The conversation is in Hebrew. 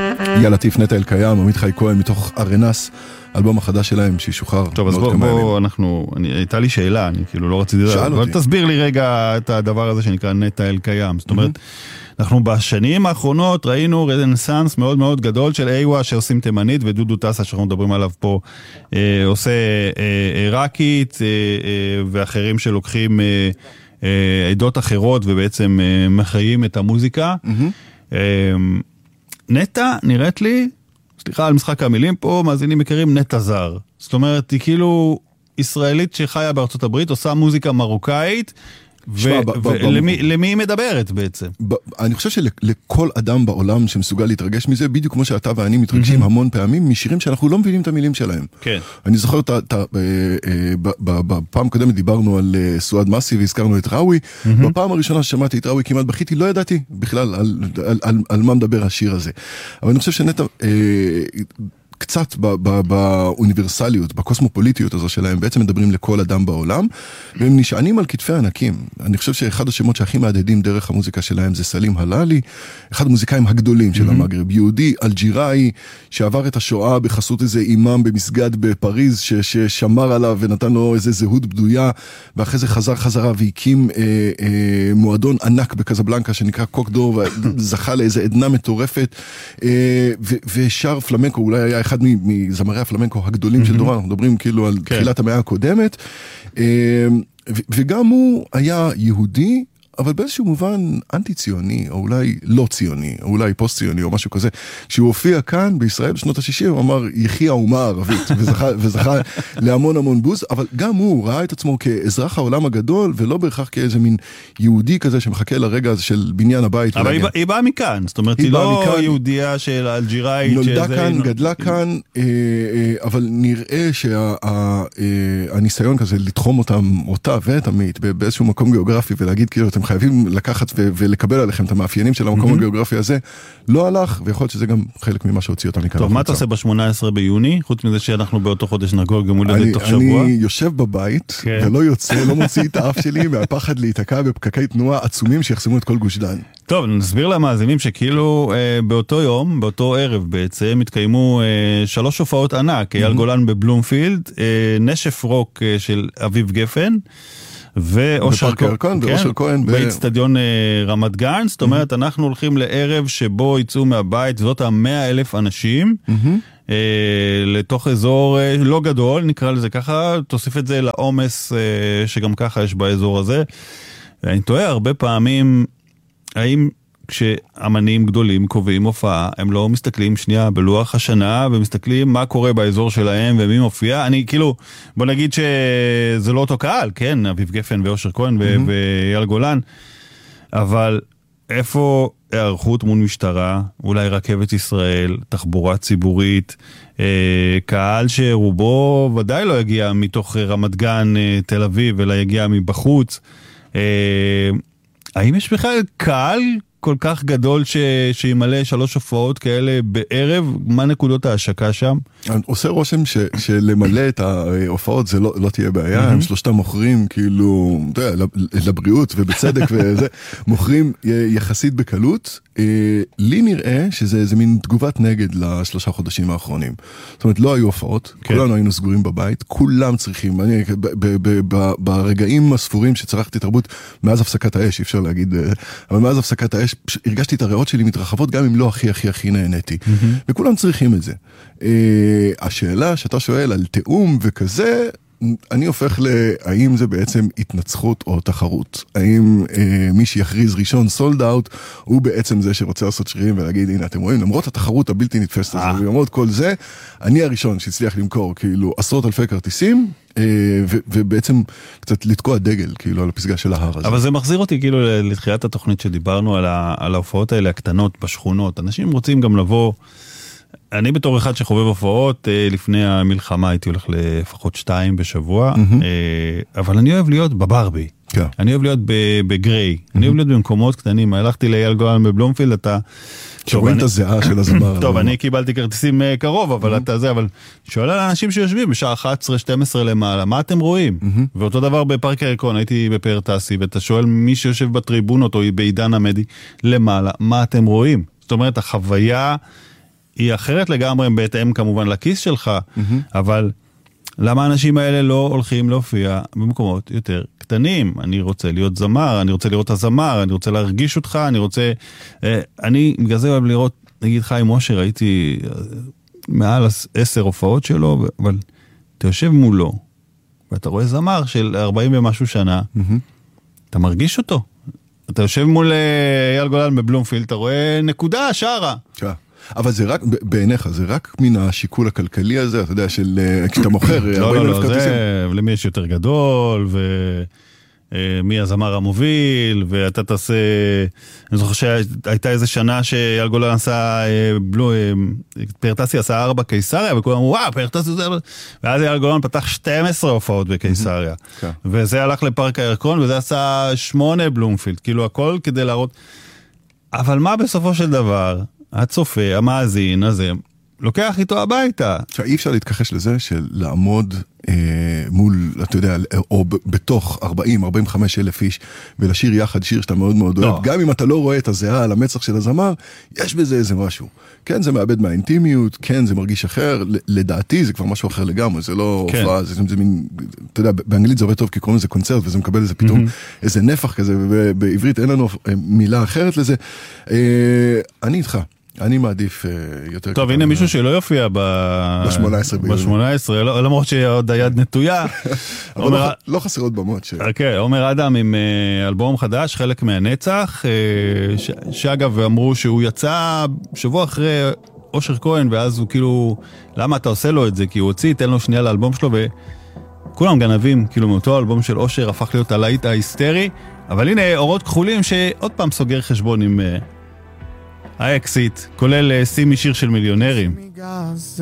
יאללה טיף, נטע אלקיים, עמית חי כהן, מתוך ארנס, אלבום החדש שלהם שישוחרר. טוב, אז בוא, הייתה לי שאלה, אני כאילו לא רציתי לדעת, אבל תסביר לי רגע את הדבר הזה שנקרא נטע אלקיים. זאת אומרת, אנחנו בשנים האחרונות ראינו רנסנס מאוד מאוד גדול של איווה שעושים תימנית, ודודו טסה שאנחנו מדברים עליו פה עושה עיראקית, ואחרים שלוקחים עדות אחרות ובעצם מחיים את המוזיקה. נטע נראית לי, סליחה על משחק המילים פה, מאזינים מכירים נטע זר. זאת אומרת, היא כאילו ישראלית שחיה בארצות הברית, עושה מוזיקה מרוקאית, ולמי היא מדברת בעצם? אני חושב שלכל אדם בעולם שמסוגל להתרגש מזה, בדיוק כמו שאתה ואני מתרגשים המון פעמים, משירים שאנחנו לא מבינים את המילים שלהם. אני זוכר, בפעם קודמת דיברנו על סועד מסי והזכרנו את ראוי, בפעם הראשונה ששמעתי את ראוי כמעט בכיתי, לא ידעתי בכלל על מה מדבר השיר הזה. אבל אני חושב שנטע קצת באוניברסליות, בקוסמופוליטיות הזו שלהם, בעצם מדברים לכל אדם בעולם, והם נשענים על כתפי ענקים. אני חושב שאחד השמות שהכי מעדדים דרך המוזיקה שלהם זה סלים הללי, אחד המוזיקאים הגדולים של המגרב, יהודי, אלג'יראי, שעבר את השואה בחסות איזה אימאם במסגד בפריז, ששמר עליו ונתן לו איזה זהות בדויה, ואחרי זה חזרה והקים מועדון ענק בקזבלנקה, שנקרא קוקדור, וזכה לאיזה עדנה מטורפת, ושר פלמנקו, אולי היה אחד מזמרי הפלמנקו הגדולים של דורן, אנחנו מדברים כאילו על תחילת המאה הקודמת, וגם הוא היה יהודי, אבל באיזשהו מובן אנטי-ציוני, או אולי לא ציוני, או אולי פוסט-ציוני, או משהו כזה. כשהוא הופיע כאן בישראל בשנות ה-60, הוא אמר, יחי האומה הערבית, וזכה להמון המון בוז, אבל גם הוא ראה את עצמו כאזרח העולם הגדול, ולא בהכרח כאיזה מין יהודי כזה שמחכה לרגע הזה של בניין הבית. אבל היא באה מכאן, זאת אומרת, היא לא יהודיה של אלג'יראית. נולדה כאן, גדלה כאן, אבל נראה שהניסיון כזה לתחום אותה ואת עמית, באיזשהו מקום גיאוגרפי, ולהגיד כאילו, אתם חייבים לקחת ולקבל עליכם את המאפיינים של המקום הגיאוגרפי הזה, לא הלך, ויכול להיות שזה גם חלק ממה שהוציא אותם מכאן. טוב, מה אתה עושה ב-18 ביוני? חוץ מזה שאנחנו באותו חודש נגור גם הולדת תוך שבוע. אני יושב בבית, ולא יוצא, לא מוציא את האף שלי, מהפחד להיתקע בפקקי תנועה עצומים שיחסמו את כל גוש דן. טוב, נסביר למאזינים שכאילו באותו יום, באותו ערב בעצם, התקיימו 3 הופעות ענק, אייל גולן בבלומפילד, נשף רוק של אביב גפן, ואושר כהן באצטדיון רמת גן. זאת אומרת, אנחנו הולכים לערב שבו יצאו מהבית, זאת 100,000 אנשים, לתוך אזור לא גדול, נקרא לזה ככה, תוסיף את זה לעומס שגם ככה יש באזור הזה. ואני טועה הרבה פעמים, האם כשאמנים גדולים קובעים הופעה, הם לא מסתכלים שנייה בלוח השנה, ומסתכלים מה קורה באזור שלהם, ומי מופיע. אני כאילו, בוא נגיד שזה לא אותו קהל, כן, אביב גפן ואושר כהן ואייל גולן, אבל איפה הערכות מול משטרה, אולי רכבת ישראל, תחבורה ציבורית, קהל שרובו ודאי לא יגיע מתוך רמת גן, תל אביב, אלא יגיע מבחוץ. האם יש בכלל קהל כל כך גדול שימלא 3 הופעות כאלה בערב? מה נקודות ההשקה שם? עושה רושם שלמלא את ההופעות זה לא תהיה בעיה, הם 3 מוכרים כאילו, אתה יודע, לבריאות ובצדק וזה, מוכרים יחסית בקלות. לי נראה שזה איזה מין תגובת נגד ל3 חודשים האחרונים. זאת אומרת, לא היו הופעות, כולנו היינו סגורים בבית, כולם צריכים, אני ברגעים הספורים שצרכתי תרבות, מאז הפסקת האש, אפשר להגיד, אבל מאז הפסקת האש, הרגשתי את הריאות שלי מתרחבות, גם אם לא הכי נהניתי. וכולם צריכים את זה. השאלה שאתה שואל על תאום וכזה, אני הופך האם זה בעצם התנצחות או תחרות. האם מי שיכריז ראשון סולד אאוט, הוא בעצם זה שרוצה לעשות שרירים ולהגיד, הנה אתם רואים, למרות התחרות הבלתי נתפסת הזה, ולמרות כל זה, אני הראשון שהצליח למכור כאילו 10,000 כרטיסים, ובעצם קצת לתקוע דגל כאילו על הפסגה של ההר הזה. אבל זה מחזיר אותי כאילו לתחילת התוכנית שדיברנו על ההופעות האלה הקטנות בשכונות. אנשים רוצים גם לבוא, אני בתור אחד שחובב הופעות, לפני המלחמה הייתי הולך לפחות 2 בשבוע, אבל אני אוהב להיות בברבי. אני אוהב להיות בגריי. אני אוהב להיות במקומות קטנים. הלכתי לאייל גולן בבלומפילד, אתה... שרואים את הזיעה של הזמר. טוב, אני קיבלתי כרטיסים קרוב, אבל אתה זה, אבל שואל על אנשים שיושבים בשעה 11-12 למעלה, מה אתם רואים? ואותו דבר בפארק הירקון, הייתי בפאר טסי, ואתה שואל מי שיושב בטריבונות או בעידן המדי למעלה, מה אתם רואים? זאת אומרת, החוויה היא אחרת לגמרי בהתאם כמובן לכיס שלך, אבל למה האנשים האלה לא הולכים להופיע במקומות יותר קטנים? אני רוצה להיות זמר, אני רוצה לראות את הזמר, אני רוצה להרגיש אותך, אני בגלל זה אוהב לראות, נגיד חיים אושר, הייתי מעל 10 הופעות שלו, אבל אתה יושב מולו, ואתה רואה זמר של 40 ומשהו שנה, אתה מרגיש אותו. אתה יושב מול אייל גולן בבלומפילד, אתה רואה נקודה, שרה. אבל זה רק, בעיניך, זה רק מן השיקול הכלכלי הזה, אתה יודע, של כשאתה מוכר 40,000 כרטיסים. זה למי יש יותר גדול, ומי הזמר המוביל, ואתה תעשה, אני זוכר שהייתה איזה שנה שאייל גולן עשה, פרטסי עשה 4 קיסריה, וכולם אמרו, וואו, פרטסי זה, ואז אייל גולן פתח 12 הופעות בקיסריה, וזה הלך לפארק הירקון, וזה עשה 8 בלומפילד, כאילו הכל כדי להראות, אבל מה בסופו של דבר, הצופה, המאזין הזה, לוקח איתו הביתה. עכשיו, אי אפשר להתכחש לזה של לעמוד מול, אתה יודע, או בתוך 40-45 אלף איש, ולשיר יחד שיר שאתה מאוד מאוד אוהב. גם אם אתה לא רואה את הזהה על המצח של הזמר, יש בזה איזה משהו. כן, זה מאבד מהאינטימיות, כן, זה מרגיש אחר, לדעתי זה כבר משהו אחר לגמרי, זה לא הופעה, זה מין, אתה יודע, באנגלית זה עובד טוב, כי קוראים לזה קונצרט, וזה מקבל איזה פתאום איזה נפח כזה, ובעברית אין לנו מילה אחרת לזה. אני איתך. אני מעדיף יותר... טוב, הנה מישהו שלא יופיע ב-18, למרות שעוד היד נטויה. אבל לא חסרות במות. כן, עומר אדם עם אלבום חדש, חלק מהנצח, שאגב אמרו שהוא יצא שבוע אחרי אושר כהן, ואז הוא כאילו, למה אתה עושה לו את זה? כי הוא הוציא, תן לו שנייה לאלבום שלו, וכולם גנבים, כאילו מאותו אלבום של אושר הפך להיות הלהיט ההיסטרי, אבל הנה אורות כחולים שעוד פעם סוגר חשבון עם... האקסיט, כולל שימי שיר של מיליונרים.